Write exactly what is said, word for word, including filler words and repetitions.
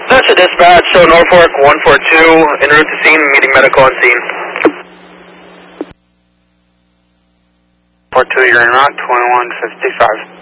That's a dispatch, so Norfolk one four two, en route to scene, meeting medical on scene. four two, you're en route, twenty-one fifty-five.